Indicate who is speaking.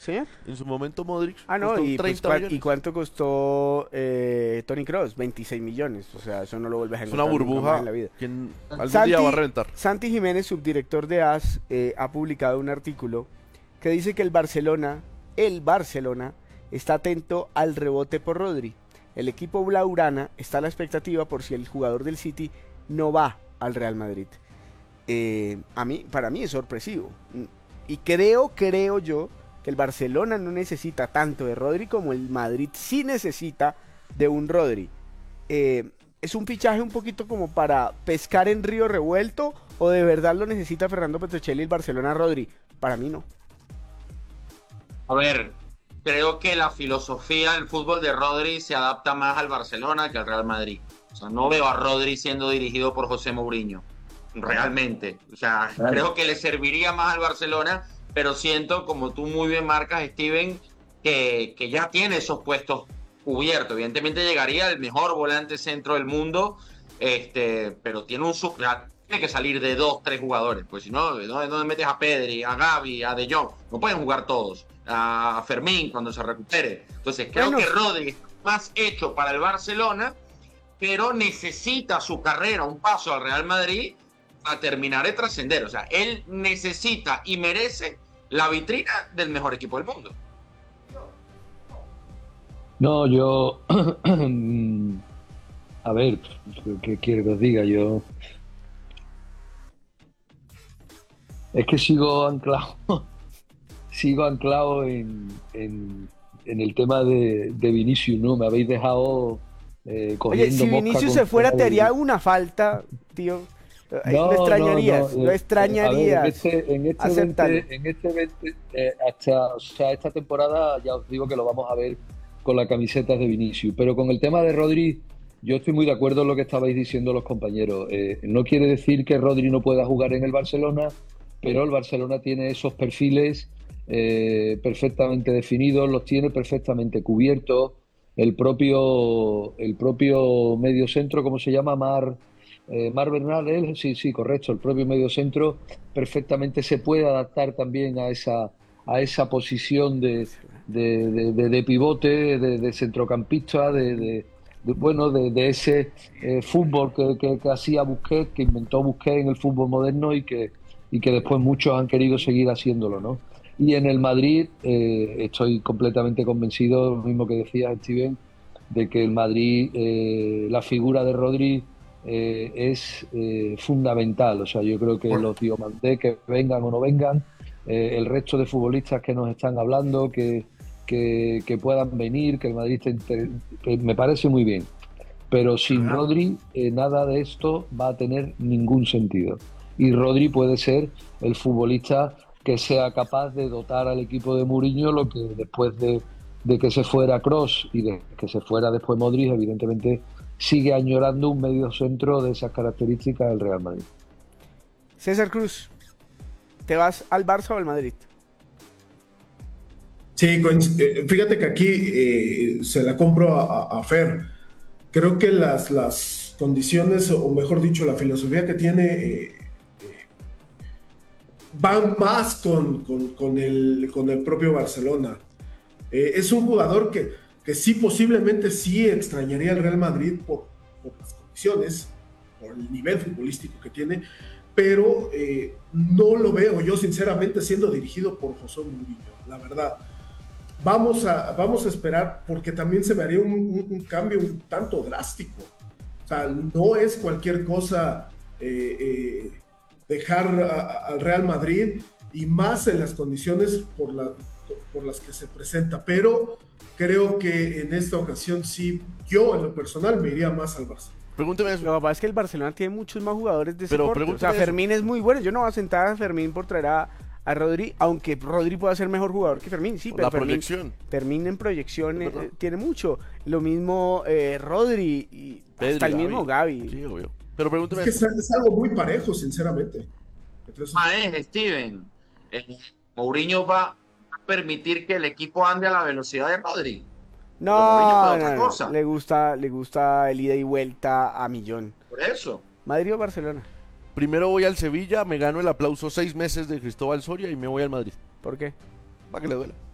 Speaker 1: ¿Señor?
Speaker 2: En su momento Modric
Speaker 1: No,
Speaker 2: costó
Speaker 1: y, pues,
Speaker 2: 30 millones.
Speaker 1: ¿y cuánto costó Toni Kroos? 26 millones. O sea, eso no lo vuelves a
Speaker 2: Es una
Speaker 1: encontrar nunca más
Speaker 2: burbuja
Speaker 1: en la vida.
Speaker 2: que algún día va a reventar.
Speaker 1: Santi Jiménez, subdirector de AS, ha publicado un artículo que dice que el Barcelona, está atento al rebote por Rodri. El equipo blaugrana está a la expectativa por si el jugador del City no va al Real Madrid. Para mí es sorpresivo. Y creo yo que el Barcelona no necesita tanto de Rodri como el Madrid sí necesita de un Rodri. ¿Es un fichaje un poquito como para pescar en río revuelto o de verdad lo necesita Fernando Petrocelli y el Barcelona Rodri? Para mí no.
Speaker 3: A ver, creo que la filosofía del fútbol de Rodri se adapta más al Barcelona que al Real Madrid. O sea, no veo a Rodri siendo dirigido por José Mourinho, realmente. O sea, claro, creo que le serviría más al Barcelona, pero siento, como tú muy bien marcas, Steven, que ya tiene esos puestos cubiertos. Evidentemente llegaría el mejor volante centro del mundo, pero tiene tiene que salir de 2, 3 jugadores, pues si no, ¿dónde metes a Pedri, a Gavi, a De Jong? No pueden jugar todos. A Fermín cuando se recupere. Entonces creo que Rodri es más hecho para el Barcelona, pero necesita su carrera, un paso al Real Madrid a terminar de trascender. O sea, él necesita y merece la vitrina del mejor equipo del mundo.
Speaker 4: No, yo a ver, ¿qué quiere que os diga? Yo es que sigo anclado en el tema de Vinicius, ¿no? Me habéis dejado cogiendo.
Speaker 1: Oye, si Vinicius se fuera, te haría una falta, tío. Lo extrañarías, lo extrañarías.
Speaker 4: A ver, en este 20, hasta esta temporada ya os digo que lo vamos a ver con la camiseta de Vinicius. Pero con el tema de Rodri, yo estoy muy de acuerdo en lo que estabais diciendo los compañeros. No quiere decir que Rodri no pueda jugar en el Barcelona, pero el Barcelona tiene esos perfiles perfectamente definidos, los tiene perfectamente cubiertos. El propio mediocentro, ¿cómo se llama? Mar Bernal, sí, correcto. El propio mediocentro perfectamente se puede adaptar también a esa posición de pivote, de centrocampista, de ese fútbol que hacía Busquets, que inventó Busquets en el fútbol moderno y que después muchos han querido seguir haciéndolo, ¿no? Y en el Madrid estoy completamente convencido, lo mismo que decía Steven, de que el Madrid, la figura de Rodri es fundamental. O sea, yo creo que los Diomandé, que vengan o no vengan, el resto de futbolistas que nos están hablando, que puedan venir, que el Madrid que me parece muy bien. Pero sin Rodri, nada de esto va a tener ningún sentido. Y Rodri puede ser el futbolista que sea capaz de dotar al equipo de Mourinho, lo que después de que se fuera Kroos y de que se fuera después Modric, evidentemente sigue añorando un medio centro de esas características del Real Madrid.
Speaker 1: César Cruz, ¿te vas al Barça o al Madrid?
Speaker 5: Sí, fíjate que aquí se la compro a Fer. Creo que las condiciones, o mejor dicho, la filosofía que tiene van más con el propio Barcelona. Es un jugador que sí, posiblemente sí extrañaría al Real Madrid por las condiciones, por el nivel futbolístico que tiene, pero no lo veo yo sinceramente siendo dirigido por José Mourinho, la verdad. Vamos a esperar, porque también se me haría un cambio un tanto drástico. O sea, no es cualquier cosa dejar al Real Madrid, y más en las condiciones por las que se presenta, pero creo que en esta ocasión sí, yo en lo personal me iría más al Barça.
Speaker 2: Pregúnteme eso.
Speaker 1: Lo que pasa es que el Barcelona tiene muchos más jugadores de ese corte. O sea, Fermín es muy bueno. Yo no voy a sentar a Fermín por traer a Rodri, aunque Rodri pueda ser mejor jugador que Fermín, sí, pero Fermín en proyección tiene mucho. Lo mismo Rodri y Pedri, hasta el mismo Gavi.
Speaker 2: Sí, obvio. Pero pregúntame.
Speaker 5: Es que es algo muy parejo, sinceramente.
Speaker 3: Entonces, Steven, Mourinho va a permitir que el equipo ande a la velocidad de Rodri.
Speaker 1: No, le gusta el ida y vuelta a millón.
Speaker 3: Por eso.
Speaker 1: ¿Madrid o Barcelona?
Speaker 2: Primero voy al Sevilla, me gano el aplauso 6 meses de Cristóbal Soria y me voy al Madrid.
Speaker 1: ¿Por qué?
Speaker 2: Para que le duela.